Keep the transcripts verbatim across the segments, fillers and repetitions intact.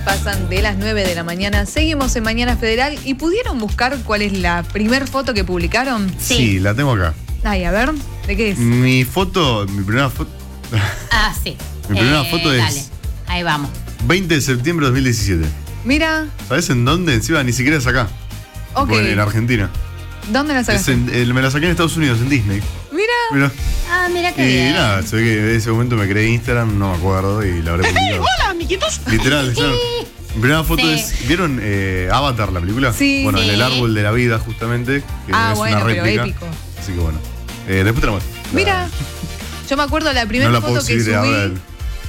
Pasan de las nueve de la mañana, seguimos en Mañana Federal y ¿pudieron buscar cuál es la primer foto que publicaron? Sí, sí, la tengo acá. Ay, a ver, ¿de qué es? Mi foto, mi primera foto... Ah, sí. Mi primera eh, foto dale. es Ahí vamos. veinte de septiembre de dos mil diecisiete. Mira. ¿Sabes en dónde? Encima ni siquiera es acá. Ok. Tipo, en, en Argentina. ¿Dónde la sacaste? Es en- eh, me la saqué en Estados Unidos, en Disney. Mira. Mira. Ah, mira qué Y bien. nada, se ve que en ese momento me creé Instagram, no me acuerdo, y la habré publicado. Hola, amiguitos. Literal, claro. Mi primera foto Sí. es. ¿Vieron eh, Avatar, la película? Sí. Bueno, en el Sí. árbol de la vida, justamente. Que Ah, es bueno, una pero réplica. épico. Así que bueno. Eh, después te la muestro. La- Mira. Yo me acuerdo la primera no la foto puedo que subir ahora. subí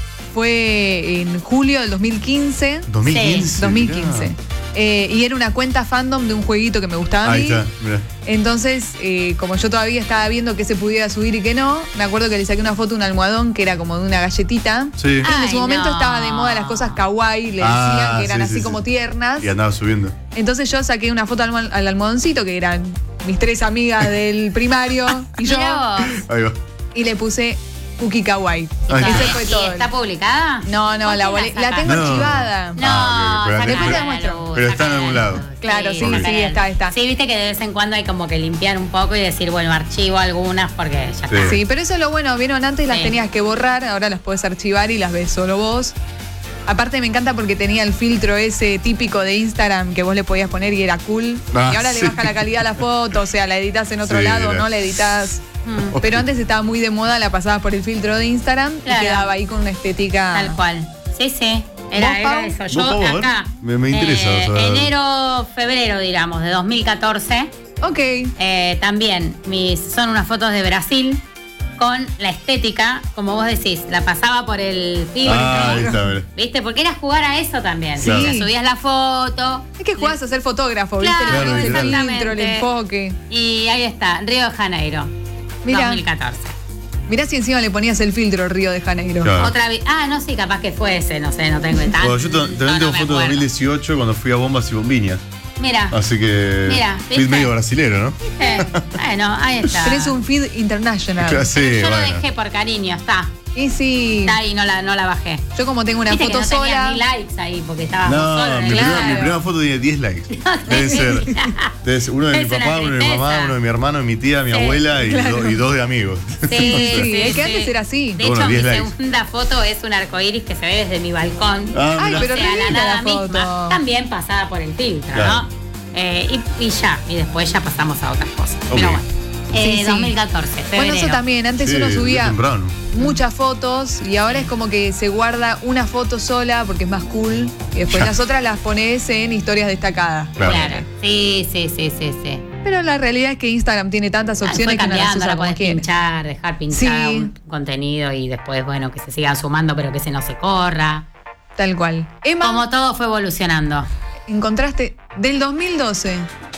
fue en julio del dos mil quince. dos mil quince. dos mil quince. Eh, y era una cuenta fandom de un jueguito que me gustaba a mí. Ahí está, mira. Entonces, eh, como yo todavía estaba viendo qué se pudiera subir y qué no, me acuerdo que le saqué una foto de un almohadón que era como de una galletita. Sí. Ah. en su Ay, momento no. estaba de moda las cosas kawaii, le decían Ah, que eran sí, así sí, como sí. tiernas. Y andaba subiendo. Entonces yo saqué una foto al, almo- al almohadoncito, que eran mis tres amigas del primario y yo, Mirá vos. Ahí va. y le puse Cookie Kawaii. Ay. Ese fue ¿Y todo. está publicada? No, no, ¿Por la, qué volé- la sacás? tengo No. archivada. No, Ah, pero- pero- sacala Después te a la la muestro. luz, Pero está en sacala a algún la lado. luz. Claro, sí, sacala sí, a la está, luz. está. Sí, viste que de vez en cuando hay como que limpiar un poco y decir, bueno, archivo algunas porque ya Sí. está. Sí, pero eso es lo bueno. Vieron, antes las Sí. tenías que borrar, ahora las puedes archivar y las ves solo vos. Aparte me encanta porque tenía el filtro ese típico de Instagram que vos le podías poner y era cool. Ah, y ahora sí. le baja la calidad a la foto, o sea, la editas en otro Sí, lado, era. no la editas. Mm, Pero antes estaba muy de moda, la pasabas por el filtro de Instagram Claro. y quedaba ahí con una estética. Tal cual. Sí, sí. Era, ¿Vos, era Pau? eso. ¿Vos, Yo Pau? A ver. acá. Me- me interesa eh, saber. enero, febrero, digamos, de dos mil catorce. Ok. Eh, también mis, son unas fotos de Brasil con la estética, como vos decís, la pasaba por el filtro. Ah, ahí está, mira. ¿Viste? Porque era jugar a eso también. Sí. O sea, subías la foto. Es que jugás a ser fotógrafo, ¿viste? Claro, Le pones el exactamente. filtro, el enfoque. Y ahí está, Río de Janeiro. Mira. dos mil catorce. Mirá si encima le ponías el filtro Río de Janeiro. Claro. Otra vi- Ah, no, sí, capaz que fue ese, no sé, no tengo el tanto. Bueno, yo to- también tengo fotos de dos mil dieciocho cuando fui a Bombas y Bombiñas. Mira, Así que. Mira, fui ¿viste? medio brasilero, ¿no? ¿viste? Bueno, ahí está. Tenés un feed international. Claro, sí, Yo lo bueno. dejé por cariño, está. Y sí. Está ahí, no la, no la bajé. Yo como tengo una Viste foto que no tenías sola. ni likes ahí porque estábamos solos No, en mi el primera, live. mi primera foto tiene diez likes. Debe ser, debe ser uno de mi Es una papá, uno de mi mamá, tristeza. uno de mi hermano, de mi tía, mi Sí, abuela y, claro. do- y dos de amigos. Sí, Sí, es que antes era así. De Bueno, hecho, mi diez likes. segunda foto es un arcoíris que se ve desde mi balcón. Ah, Ay, mirá. pero O sea, re la linda nada la foto. misma, también pasada por el filtro, Claro. ¿no? Eh, y, y ya, y después ya pasamos a otras cosas. Ok. Pero bueno, eh, Sí, sí. dos mil catorce, febrero. Bueno, eso también. Antes Sí, uno muy subía temprano. muchas fotos y ahora es como que se guarda una foto sola porque es más cool y después Ya. las otras las pones en historias destacadas. Claro. Claro, sí, sí, sí, sí, sí. Pero la realidad es que Instagram tiene tantas Ah, opciones fue que uno las cambiando, usa ahora como podés quiere. pinchar, dejar pinchado Sí. un contenido y después, bueno, que se sigan sumando, pero que se no se corra. Tal cual. Emma, Como todo fue evolucionando. encontraste del dos mil doce.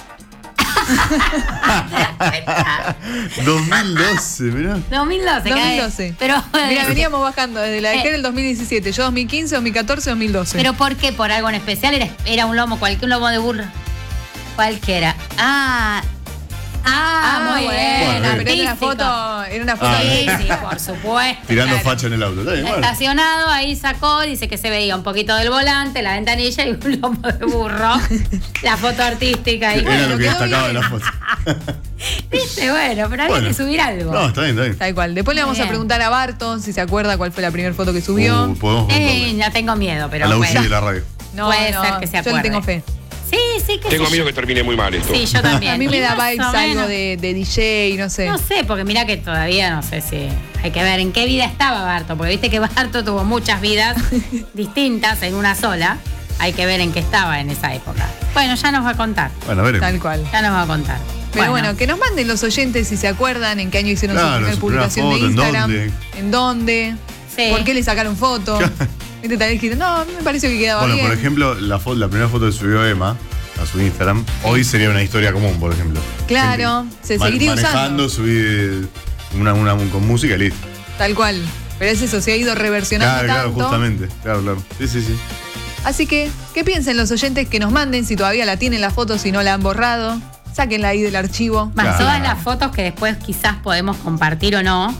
dos mil doce, mirá. dos mil doce, dos mil cae- doce. Pero, Mira, veníamos bajando desde la dejé Eh. del dos mil diecisiete. Yo dos mil quince, dos mil catorce, dos mil doce. ¿Pero por qué? ¿Por algo en especial? Era, era un lomo, cualquier un lomo de burro. Cualquiera. Ah, ah, ah, muy bueno, bien. Bueno, pero era una artístico. foto, era una foto Ah, Sí, de- sí, por supuesto. Tirando claro. facha en el auto. Está bien, bueno. Estacionado, ahí sacó, dice que se veía un poquito del volante, la ventanilla y un lomo de burro. La foto artística ahí. Era bueno, lo que quedó destacaba en bien. la foto. Viste, bueno, pero había Bueno. que subir algo. No, está bien, está bien. Tal cual. Después le vamos Muy a bien. preguntar a Barto si se acuerda cuál fue la primera foto que subió. Uh, podemos Eh, preguntarle. ya tengo miedo, pero A la U C I bueno. de la radio. no, puede no, ser que se yo le acuerde. tengo fe. Sí, sí, que Tengo sí. miedo que termine muy mal esto. Sí, yo también. A mí me Y da más vibes o algo menos. de, de D J, no sé. No sé, porque mira que todavía no sé si hay que ver en qué vida estaba Barto, porque viste que Barto tuvo muchas vidas distintas en una sola. Hay que ver en qué estaba en esa época. Bueno, ya nos va a contar. Bueno, a ver. Tal cual. Ya nos va a contar. Pero bueno, que nos manden los oyentes si se acuerdan en qué año hicieron Claro, su primera su primera publicación foto, de en Instagram. dónde. ¿En dónde? Sí. ¿Por qué le sacaron foto? Viste, tal vez dijiste, no, a mí me pareció que quedaba Bueno, bien. por ejemplo, la, fo- la primera foto que subió Emma a su Instagram, hoy sería una historia común, por ejemplo. Claro, Gente se ma- seguiría manejando, usando. subir una, una con música y listo. Tal cual. Pero es eso, se ha ido reversionando Claro, claro, tanto. justamente. Claro, claro. Sí, sí, sí. Así que, ¿qué piensen los oyentes? Que nos manden si todavía la tienen la foto, si no la han borrado. Sáquenla ahí del archivo. Más Claro. todas las fotos que después quizás podemos compartir o no,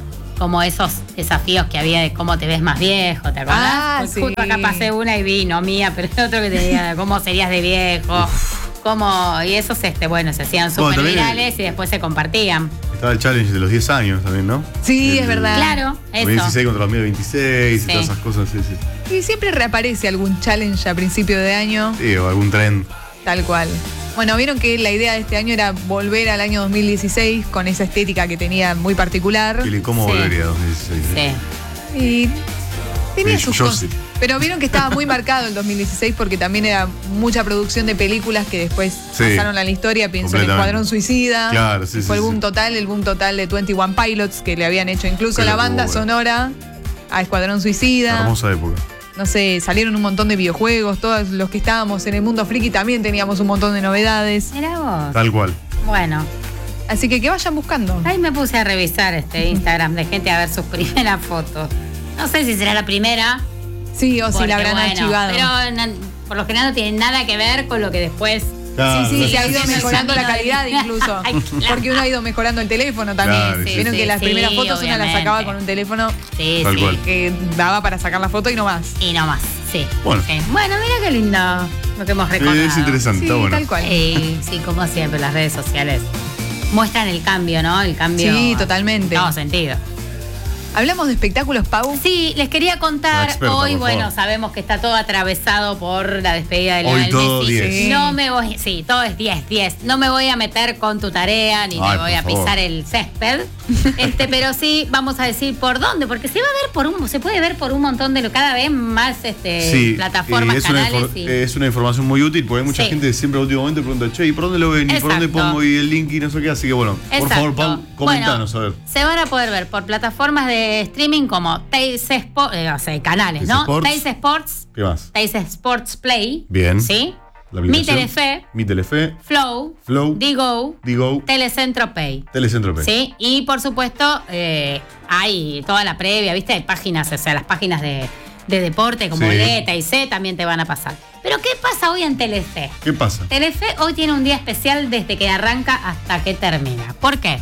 como esos desafíos que había de cómo te ves más viejo, ¿te acordás? Ah, Pues sí. justo acá pasé una y vi, no mía, pero el otro que te decía, ¿cómo serías de viejo? Cómo, y esos, este, bueno, se hacían Bueno, súper también virales y después se compartían. Estaba el challenge de los diez años también, ¿no? Sí, El- es verdad. Claro, dos mil eso. dieciséis contra dos mil veintiséis Sí. y todas esas cosas, sí, sí. Y siempre reaparece algún challenge a principio de año, Sí, o algún tren. tal cual. Bueno, vieron que la idea de este año era volver al año dos mil dieciséis con esa estética que tenía muy particular. ¿Y ¿Cómo Sí. volvería a dos mil dieciséis? Sí. Y tenía Sí, sus yo cosas. sí. Pero vieron que estaba muy marcado el dos mil dieciséis porque también era mucha producción de películas que después Sí. pasaron a la historia. Pienso en Completamente. Escuadrón Suicida. Claro, sí, Fue sí, el boom sí. total, el boom total de veintiuno Pilots que le habían hecho incluso Qué la banda locura. sonora a Escuadrón Suicida. Hermosa época. No sé, salieron un montón de videojuegos. Todos los que estábamos en el mundo friki también teníamos un montón de novedades. Mirá vos. Tal cual. Bueno, Así que que vayan buscando. ahí me puse a revisar este Instagram de gente a ver sus primeras fotos. No sé si será la primera. Sí, o si porque, la habrán bueno, archivado. Pero no- por lo general no tiene nada que ver con lo que después. Claro, Sí, sí, se ha ido sí, sí, mejorando sí. la calidad incluso. Ay, claro. Porque uno ha ido mejorando el teléfono también. Claro, sí, Vieron sí, que las sí, primeras fotos una las sacaba obviamente. con un teléfono Sí, Tal sí. cual. que daba para sacar la foto y no más. Y no más, sí. Bueno. Sí. Bueno, mira qué lindo lo que hemos Sí, recordado. es interesante, Sí, está bueno. tal cual. Eh, sí, como siempre, las redes sociales muestran el cambio, ¿no? El cambio. Sí, totalmente. En todo sentido. Hablamos de espectáculos, Pau. Sí, les quería La contar, experta, hoy, por bueno, favor. sabemos que está todo atravesado por la despedida de Hoy Lionel todo Messi. diez. Sí. No me voy, sí, todo es diez, diez. No me voy a meter con tu tarea, ni Ay, me voy por a favor. pisar el césped. Este, pero sí, vamos a decir por dónde, porque se va a ver por un, se puede ver por un montón de cada vez más este, Sí, plataformas, eh, es, una canales infor- y. es una información muy útil porque hay mucha Sí. gente que siempre al último momento pregunta, che, ¿y por dónde lo ven? ¿Y por dónde Exacto. pongo? Y el link y no sé qué. Así que bueno, por Exacto. favor, Pau, comentanos, Bueno, a ver. se van a poder ver por plataformas de streaming como Teis Sports, eh, o sea, canales, Teis ¿no? Sports. Teis Sports, ¿Qué más? Teis Sports Play. Bien. ¿Sí? La Mi aplicación. Telefe, Mi Telefe, Flow, Flow, Digo, Digo, Telecentro Pay. Telecentro P. Sí, y por supuesto, eh, hay toda la previa, ¿viste? Hay páginas, o sea, las páginas de, de deporte como Sí. Leta y C también te van a pasar. Pero ¿qué pasa hoy en Telefe? ¿Qué pasa? Telefe hoy tiene un día especial desde que arranca hasta que termina. ¿Por qué?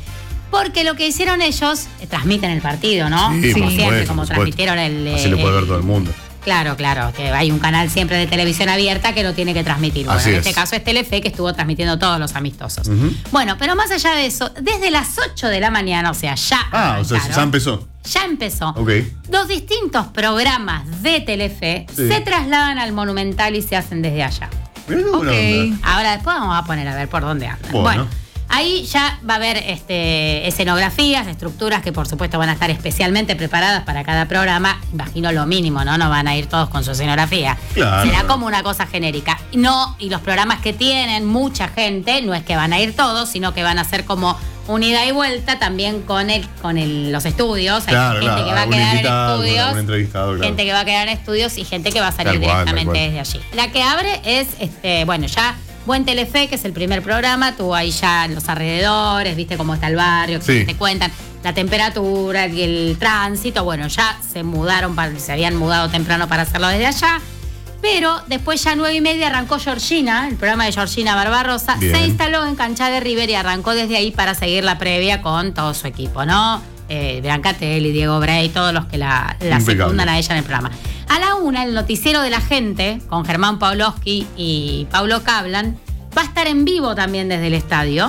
Porque lo que hicieron ellos, eh, transmiten el partido, ¿no? Sí, como por siempre, supuesto, como por supuesto. transmitieron el. Así lo eh, puede ver todo el mundo. Claro, claro, que hay un canal siempre de televisión abierta que lo tiene que transmitir. Bueno, Así en es. este caso es Telefe que estuvo transmitiendo todos los amistosos. Ujú. Bueno, pero más allá de eso, desde las ocho de la mañana, o sea, ya. Ah, o sea, arrancaron, ya empezó. ya empezó. Ok. Los distintos programas de Telefe Sí. se trasladan al Monumental y se hacen desde allá. Mirá qué buena Ok. onda. Ahora después vamos a poner a ver por dónde andan. Bueno. Bueno, ahí ya va a haber este, escenografías, estructuras que por supuesto van a estar especialmente preparadas para cada programa. Imagino lo mínimo, ¿no? No van a ir todos con su escenografía. Claro. Será como una cosa genérica. No, y los programas que tienen mucha gente, no es que van a ir todos, sino que van a ser como un ida y vuelta también con el, con el, los estudios. Hay Claro, gente claro. que va a algún quedar en invitado, algún estudios. entrevistado, claro. Gente que va a quedar en estudios y gente que va a salir Tal cual, tal directamente cual. desde allí. La que abre es, este, bueno, ya Buen Telefe, que es el primer programa, tuvo ahí ya los alrededores, viste cómo está el barrio, que Sí. te cuentan la temperatura y el tránsito. Bueno, ya se mudaron, para- se habían mudado temprano para hacerlo desde allá. Pero después ya a nueve y media arrancó Georgina, el programa de Georgina Barbarosa. Bien. Se instaló en Cancha de River y arrancó desde ahí para seguir la previa con todo su equipo, ¿no? Eh, Brancatelli, Diego Bray, todos los que la, la Impecable. secundan a ella en el programa. A la una, el noticiero de la gente, con Germán Pawlowski y Paulo Cablan, va a estar en vivo también desde el estadio.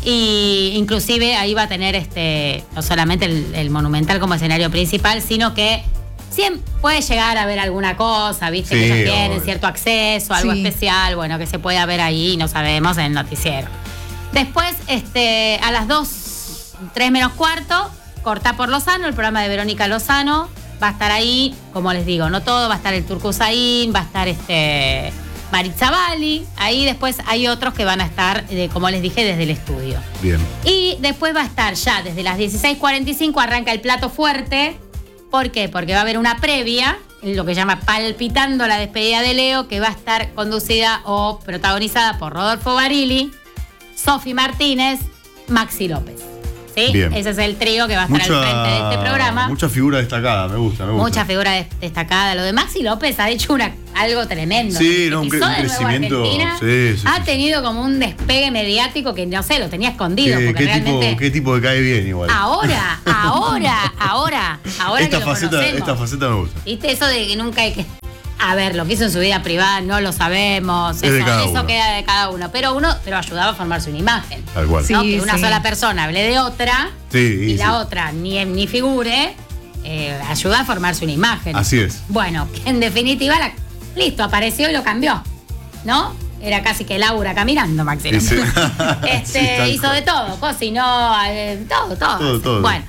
Y inclusive ahí va a tener este no solamente el, el Monumental como escenario principal, sino que siempre puede llegar a ver alguna cosa, viste, Sí, que ellos tienen obvio. cierto acceso, algo Sí. especial, bueno, que se puede ver ahí, no sabemos, en el noticiero. Después, este, a las dos, tres menos cuarto, Cortá por Lozano, el programa de Verónica Lozano, va a estar ahí, como les digo, no todo, va a estar el Turco Zain, va a estar este Maritza Bali, ahí después hay otros que van a estar, eh, como les dije, desde el estudio. Bien. Y después va a estar ya desde las dieciséis cuarenta y cinco arranca el plato fuerte. ¿Por qué? Porque va a haber una previa, lo que se llama Palpitando la despedida de Leo, que va a estar conducida o protagonizada por Rodolfo Barili, Sofi Martínez, Maxi López. ¿sí? Bien. Ese es el trío que va a estar Mucha, al frente de este programa. mucha figura destacada, me gusta, me gusta. Mucha figura des- destacada. Lo de Maxi López ha hecho una, algo tremendo. Sí, no, un, Pisó cre- un de nuevo crecimiento. Argentina, Sí, sí, ha sí. tenido como un despegue mediático que no sé, lo tenía escondido. ¿Qué, porque qué tipo, realmente. qué tipo que cae bien igual? Ahora, ahora, ahora, ahora esta que lo faceta, conocemos. esta faceta me gusta. ¿Viste? Eso de que nunca hay que. A ver, lo que hizo en su vida privada no lo sabemos. Es de Eso, cada eso uno. queda de cada uno. Pero uno, pero ayudaba a formarse una imagen. Tal cual. Sí. ¿No? Que una sí. sola persona hable de otra Sí, y y la sí. otra ni, ni figure, eh, ayuda a formarse una imagen. Así es. Bueno, que en definitiva, la- listo, apareció y lo cambió. ¿No? Era casi que Laura caminando, Maxi. Y sí. Este, Sí, tal hizo cual. de todo, cocinó, eh, todo, todo. Todo, todo. Bueno,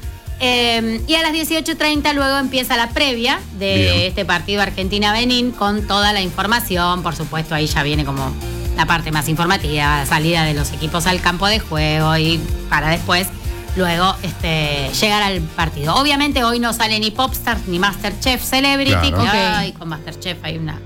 eh, y a las dieciocho treinta luego empieza la previa de Bien. este partido Argentina-Benín con toda la información. Por supuesto, ahí ya viene como la parte más informativa, la salida de los equipos al campo de juego y para después, luego, este, llegar al partido. Obviamente hoy no sale ni Popstars ni Masterchef Celebrity. Claro. Que, Ok. ay, con Masterchef hay una...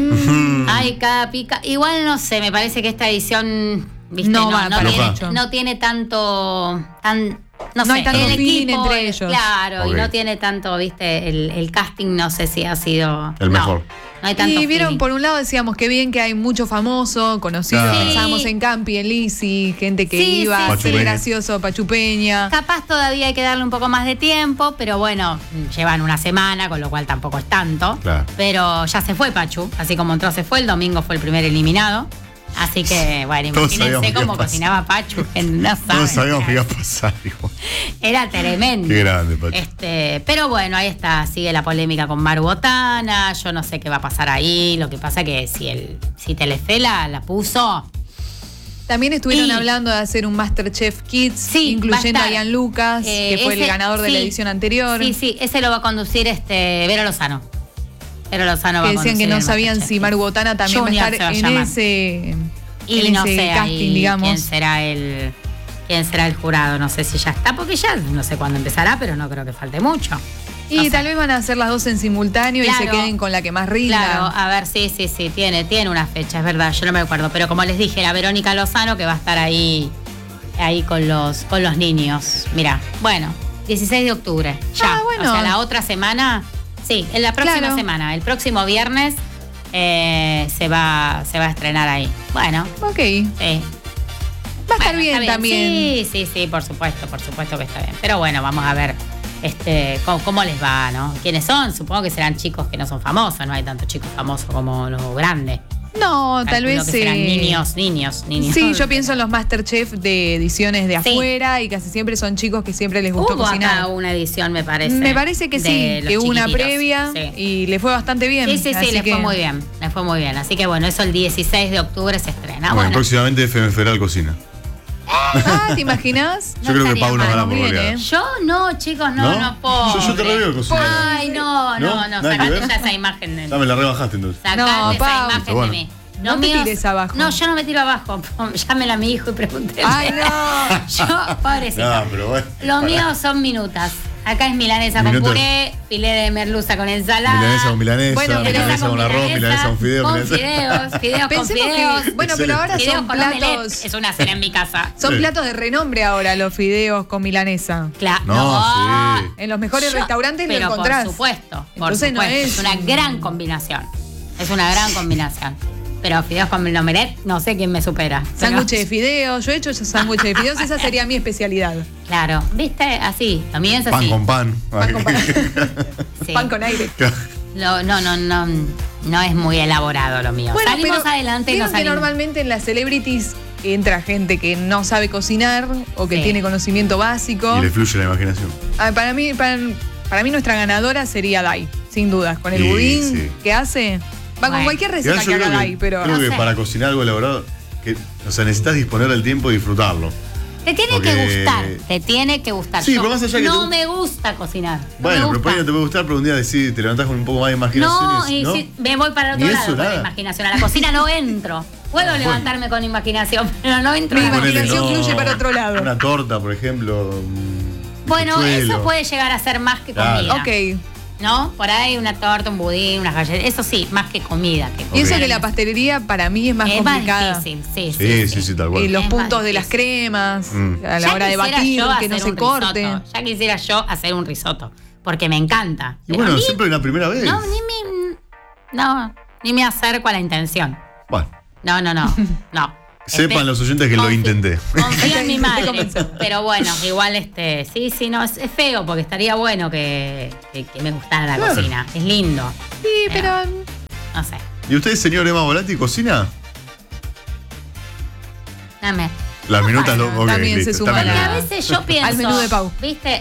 Mm, Ay, cada pica. Igual no sé, me parece que esta edición, viste, No no, va no, para tiene, mucho. no tiene tanto, tan, no, No sé, hay tanto el feeling equipo, entre el- ellos. Claro, Ok. y no tiene tanto, viste, el, el casting no sé si ha sido El no, mejor. No hay tanto y vieron, feeling. por un lado decíamos que bien que hay mucho famoso, conocido, Claro. pensábamos Sí. en Campi, en Lisi, gente que Sí, iba sí, a ser sí. gracioso, Pachupeña. Capaz todavía hay que darle un poco más de tiempo, pero bueno, llevan una semana, con lo cual tampoco es tanto. Claro. Pero ya se fue Pachu, así como entró se fue, el domingo fue el primer eliminado. Así que, bueno, Todos sabíamos imagínense que iba cómo a pasar. cocinaba Pachu, que no saben. Todos sabíamos que iba a pasar igual. Era tremendo. Qué grande, Pachu. Este, pero bueno, ahí está, sigue la polémica con Maru Botana. Yo no sé qué va a pasar ahí. Lo que pasa que si el, si Telefe la, la puso. También estuvieron Y- hablando de hacer un Masterchef Kids, Sí, incluyendo va a a estar. Ian Lucas, eh, que fue ese- el ganador de la sí, edición anterior. Sí, sí, ese lo va a conducir este Vero Lozano. Vero Lozano va Que a decían que conducir no el sabían Masterchef. si Maru Botana también Junior va a se va estar a en llamar. ese, Y en no ese sé casting, ahí digamos. quién será el quién será el jurado. No sé si ya está, porque ya no sé cuándo empezará, pero no creo que falte mucho. Y No sé. tal vez van a hacer las dos en simultáneo y se Claro. queden con la que más rinda. Claro, a ver, sí, sí, sí, tiene, tiene una fecha, es verdad, yo no me acuerdo. Pero como les dije, la Verónica Lozano que va a estar ahí, ahí con los, con los niños. Mira, bueno, dieciséis de octubre, ya. Ah, bueno. O sea, la otra semana, sí, en la próxima Claro. semana, el próximo viernes eh, se va, se va a estrenar ahí. Bueno, Ok. sí. Va a estar Bueno, bien, está también. Sí, sí, sí, por supuesto, por supuesto que está bien. Pero bueno, vamos a ver este cómo, cómo les va, ¿no? ¿Quiénes son? Supongo que serán chicos que no son famosos, no hay tantos chicos famosos como los grandes. No, tal Calculo vez. que serán eh, niños, niños, niños. Sí, yo pienso en los Masterchef de ediciones de Sí. afuera y casi siempre son chicos que siempre les gustó Hubo cocinar. acá una edición, me parece. Me parece que de sí, los que hubo una chiquititos. previa Sí. y le fue bastante bien. Sí, sí, sí, así les que- fue muy bien, les fue muy bien. Así que bueno, eso el dieciséis de octubre se estrena. bueno, Bueno, próximamente F M Federal Cocina. Ah, ¿te imaginas? Yo creo que estaría Pau nos mal. gana por Bien, goleada. ¿eh? yo no, chicos, no, ¿No? no, puedo. Yo- yo te reveo cocinar. Ay, no, no, ¿No? no, ¿Nada que sacate ver? ya esa imagen de Ya me la rebajaste entonces. Sacate No, esa Pau. imagen Bueno. de mí. No te míos- tires abajo. No, yo no me tiro abajo. Llámela a mi hijo y pregúntele. Ay, no. Yo, pobrecito. No, pero bueno. Lo mío son minutas. Acá es milanesa con Minutos. puré, filé de merluza con ensalada. Milanesa con milanesa, Bueno, milanesa con arroz, milanesa con fideo, con milanesa. fideos, fideos con Pensemos fideos. que, bueno, pero ahora Fideos son con omelette. platos, Es una cena en mi casa. son Sí. platos de renombre ahora los fideos con milanesa. Claro. No, sí. En los mejores Yo- restaurantes lo pero encontrás. Por supuesto, por Entonces no supuesto. es- es una gran combinación. Es una gran combinación. Pero fideos con el omelette, no sé quién me supera. Pero- Sándwich de fideos, yo he hecho esos sándwiches de fideos, esa sería mi especialidad. Claro, ¿viste? Así, lo mío es así. Pan con pan. Pan con pan. Sí. Pan con aire. Lo- no, no, no, no es muy elaborado lo mío. Bueno, Salimos pero adelante y vieron nos que salimos. normalmente en las celebrities entra gente que no sabe cocinar o que Sí. tiene conocimiento básico. Y le fluye la imaginación. Ah, para mí, para, para mí nuestra ganadora sería Dai, sin dudas. Con el Sí, budín sí. que hace. Va Bueno. con cualquier receta Igual que yo haga creo Dai, que, pero. creo No que sé. para cocinar algo elaborado, que, o sea, necesitas disponer del tiempo y disfrutarlo. Te tiene Porque- que gustar, te tiene que gustar. Sí, Yo pero más allá que no te- me gusta cocinar. no Bueno, me pero por ahí gusta. no te puede gustar, pero un día decís, te levantás con un poco más de imaginación No, y, y ¿no? si me voy para el otro Ni lado eso, con la nada. imaginación. A la cocina no entro. Puedo Bueno. levantarme con imaginación, pero no entro. Mi a la Ponele, cocina. imaginación fluye para otro lado. Una torta, por ejemplo. un Bueno, bizcochuelo. eso puede llegar a ser más que Claro. comida. Ok. ¿no? Por ahí una torta, un budín, unas galletas. Eso sí, más que comida. Que Y eso Ok. que la pastelería para mí es más es complicada. más difícil, sí, sí. Sí, sí, sí, tal Y cual. los Es puntos más de las difícil. cremas, Mm. a la Ya hora de quisiera batir, yo que no hacer se un corte. risotto. Ya quisiera yo hacer un risotto, porque me encanta. Y Pero bueno, ni- siempre la primera vez. No, ni me, no, ni me acerco a la intención. Bueno, No, no, no, no. sepan Este, los oyentes que lo confi- intenté. Confío en mi Te madre. convenció. Pero bueno, igual este, sí, sí, no, es, es feo porque estaría bueno que, que, que me gustara la Claro. cocina. Es lindo. Sí, pero No sé. ¿Y usted, señor Emma Volati, cocina? Dame. Las minutas lo. ok, también se listo, suma está Porque bien. a veces yo pienso. Al menú de Pau. ¿Viste?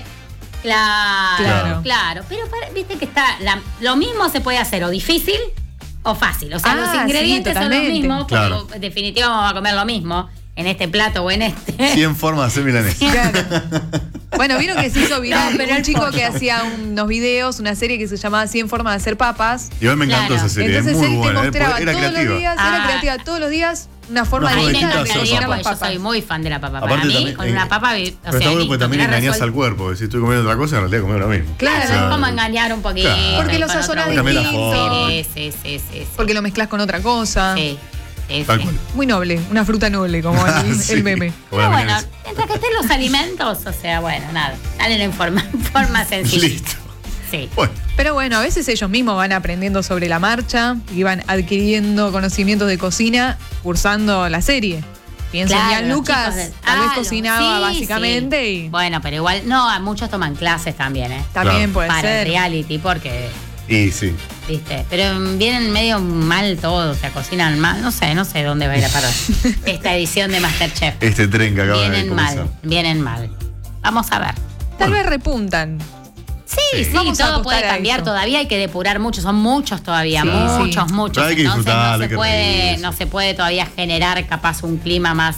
Claro, Claro. claro. Pero para- viste que está. la- lo mismo se puede hacer o difícil o fácil. O sea, Ah, los sí, ingredientes son los totalmente. mismos, porque Claro. en definitiva vamos a comer lo mismo en este plato o en este. cien formas de hacer milanesa. claro. Bueno, vieron que se hizo viral No, pero un el chico pollo. que hacía unos videos, una serie que se llamaba cien formas de hacer papas. Igual me encantó Claro. esa serie, Entonces es muy él te buena. eh, mostraba porque era todos creativa. los días, Ah. era creativa todos los días, una forma Una Ahí forma me distinta de hacer encantaría papas. porque yo papas. soy muy fan de la papa. Aparte Para mí, también, con eh, una papa, vi- o Pero sea, está bueno listo, porque también tenés engañás al resuelto. cuerpo. Si estoy comiendo otra cosa, en realidad comer lo mismo. Claro, Claro, O sea, es como engañar un poquito. Claro. Porque lo con otro sazonás gusto. Cambié la distinto. forma. Sí, sí, sí, sí, sí. Porque lo mezclas con otra cosa. Sí, sí, Tal sí. cual. Muy noble, una fruta noble, como el, Sí, el meme. como Pero la bueno, milanesa. mientras que estén los alimentos, o sea, bueno, nada. Dale en forma, forma sencilla. Listo. Sí. Bueno, Pero bueno, a veces ellos mismos van aprendiendo sobre la marcha y van adquiriendo conocimientos de cocina cursando la serie. Pienso en Claro, Ian los Lucas, chicos de- tal vez Ah, cocinaba sí, básicamente sí. y Bueno, pero igual, no, a muchos toman clases también, ¿eh? también Claro. puede Para ser. el reality, porque, y sí. viste, pero vienen medio mal todo, o sea, cocinan mal, no sé, no sé dónde va a ir a parar esta edición de MasterChef. Este tren que acaba de Vienen comenzar. mal, vienen mal. Vamos a ver. Tal vez repuntan. Sí, sí, Vamos a todo puede apostar a cambiar, eso. todavía hay que depurar mucho, son muchos todavía, Sí, muchos, sí. muchos. Pero hay que Entonces disfrutar, no hay se que puede, reírse. no se puede todavía generar capaz un clima más,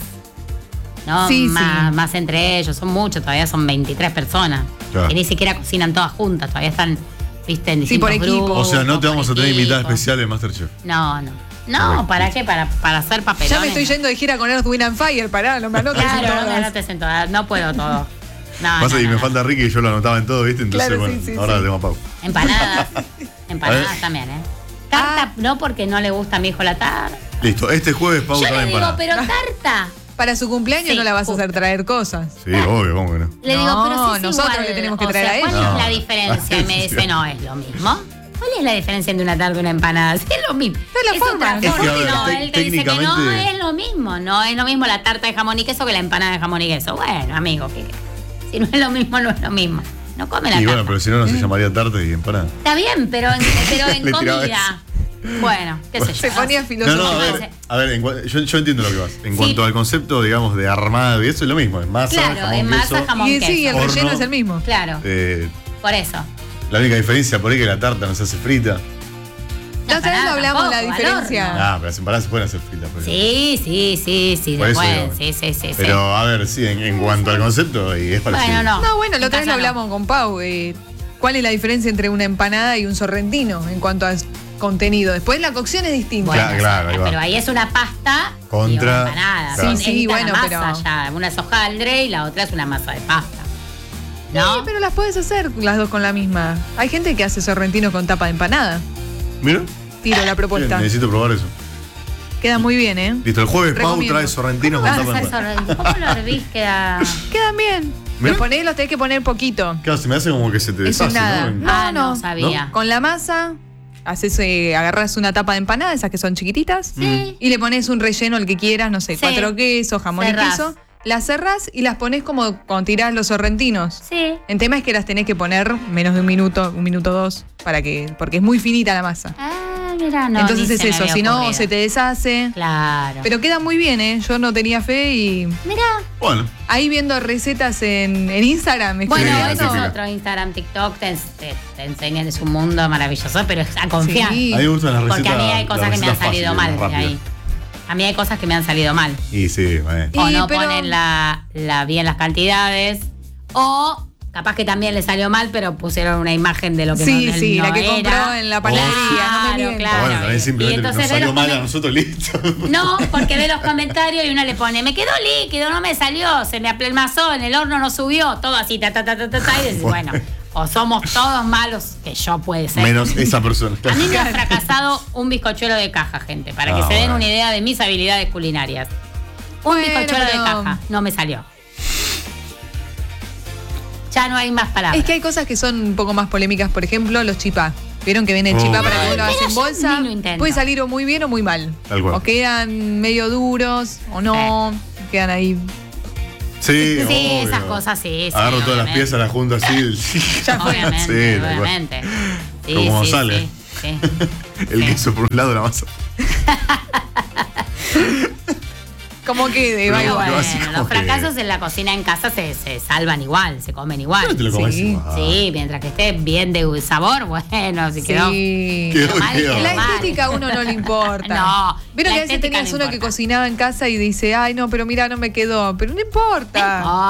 ¿no? Sí, más, sí. más entre ellos, son muchos, todavía son veintitrés personas. Claro. Que ni siquiera cocinan todas juntas, todavía están, viste, en Sí, distintos por equipo. grupos. O sea, no te vamos a tener por invitada equipo. especial en Masterchef. No, no. No, Correcto. ¿para qué? Para, para hacer papelones. Ya me estoy yendo de gira con Earth, Wind and Fire, pará, no me anotes en Claro, no me todas. anotes en todas, no puedo todo. No, Pasa no, y no, me no. falta Ricky y yo lo anotaba en todo, ¿viste? Entonces, Claro, bueno, sí, sí, ahora sí. le tengo a Pau. Empanadas. A Empanadas ver. también, ¿eh? Tarta, Ah. no porque no le gusta a mi hijo la tarta. Listo, este jueves Pau Yo trae le digo, empanada. pero tarta. Para su cumpleaños Sí, no la vas a justo. hacer traer cosas. Sí, obvio, ¿cómo que no? Le digo, No, pero si es nosotros igual, le tenemos que o traer sea, a ¿cuál ella. es la No. diferencia? Y me dice, no, es lo mismo. ¿Cuál es la diferencia entre una tarta y una empanada? Sí, es lo mismo. Es la forma, otra es que, forma. a ver, No, te- él te dice que no, técnicamente- es lo mismo. No es lo mismo la tarta de jamón y queso que la empanada de jamón y queso. Bueno, amigo, ¿qué? Si no es lo mismo, no es lo mismo. No come la Y tarta. bueno, pero si no, no se llamaría tarta y empanada. Está bien, pero en, pero en Le tiraba comida. Bueno, qué sé yo. Se ponía No, filósofo. no, a ver, parece. a ver en cua- yo, yo entiendo lo que vas. En Sí. cuanto al concepto, digamos, de armado y eso es lo mismo. Es masa, Claro, jamón, es masa, queso. jamón, Y sí, el queso. relleno Horno. es el mismo. Claro, Eh, por eso. la única diferencia por ahí es que la tarta no se hace frita. La otra vez no empanada hablamos de la tampoco, al diferencia. horno. Ah, pero las empanadas se pueden hacer fritas. por ejemplo. Sí, sí, sí, sí, Por eso después. digo. Sí, sí, sí. sí. Pero a ver, sí, en, en cuanto al concepto, y es parecido. Bueno, no. No, bueno, la En otra vez lo casa no. hablamos con Pau. eh, ¿Cuál es la diferencia entre una empanada y un sorrentino en cuanto a contenido? Después la cocción es distinta. Bueno, Claro, claro, ahí va. pero ahí es una pasta Contra- y una empanada. Claro. Son- Sí, sí, es bueno, masa pero- ya. Una es hojaldre y la otra es una masa de pasta. Sí, ¿No? pero las puedes hacer las dos con la misma. Hay gente que hace sorrentinos con tapa de empanada. Mira, Tiro la bien, propuesta. necesito probar eso. Queda muy bien, ¿eh? Listo, el jueves Pau Recomiendo. trae sorrentinos con ¿Cómo tapa vas de a hacer empanada. sorrentino? ¿Cómo lo hervís? Queda... Quedan bien. Mirá. Los ponés, los tenés que poner poquito. Claro, se me hace como que se te Eso deshace, es nada. ¿no? No, ah, no, no. sabía. Con la masa, haces, eh, agarras una tapa de empanada, esas que son chiquititas, Sí. y le pones un relleno el que quieras, no sé, Sí. cuatro quesos, jamón Cerrás. y queso. Las cerrás y las pones como cuando tirás los sorrentinos. Sí. El tema es que las tenés que poner menos de un minuto, un minuto dos, para que, porque es muy finita la masa. Ah, mira, no. Entonces ni es se me eso, había si no ocurrido. se te deshace. Claro. Pero queda muy bien, ¿eh? Yo no tenía fe y Mira. Bueno, ahí viendo recetas en, en Instagram. Bueno, Sí, eso sí, es sí. otro Instagram, TikTok, te, te, te enseñan, es un mundo maravilloso, pero es a confiar. Sí. a mí me gustan las recetas. Porque a mí hay cosas las que me han recetas salido fáciles, mal de rápidas. ahí. A mí hay cosas que me han salido mal. Y sí, bueno. O Y, no pero- ponen la, la, bien las cantidades. O capaz que también le salió mal, pero pusieron una imagen de lo que Sí, no, sí, no la que era. compró en la panadería, no me Claro, mientas. claro. bueno, también Y simplemente entonces nos ve salió los mal a comen- nosotros, listo. No, porque ve los comentarios y uno le pone, me quedó líquido, no me salió, se me apelmazó, en el horno no subió, todo así, ta, ta, ta, ta, ta, ta, y dices, bueno, o somos todos malos, que yo puede ser. Menos esa persona. A mí me ha fracasado un bizcochuelo de caja, gente, para que Ah, se den bueno. una idea de mis habilidades culinarias. Un Bueno, bizcochuelo pero- de caja, no me salió. Ya no hay más palabras. Es que hay cosas que son un poco más polémicas, por ejemplo, los chipá. Vieron que viene el Oh. chipá para que vos lo hagas Pero en yo bolsa. ni lo intento. Puede salir o muy bien o muy mal. Tal cual. O quedan medio duros o no. Quedan ahí. Sí, Sí, obvio. esas cosas sí. sí, Agarro todas las obviamente. piezas, las junto así. Ya fue. Obviamente, Sí, tal cual. obviamente. Sí, Como sí, sale. sí, sí. El Sí. queso por un lado, la masa. Como que de Pero va Pero bueno, igual. así bueno, como los que- fracasos en la cocina en casa se, se salvan igual, se comen igual. Pero te lo comes Sí. igual. Sí, mientras que esté bien de sabor, bueno, si quedó. Sí. Quedó, Lo mal, quedó. quedó La mal. estética a uno no le importa. No, Vieron la que a veces estética tenías no uno que importa. cocinaba en casa y dice, ay, no, pero mira, no me quedó. Pero no importa. No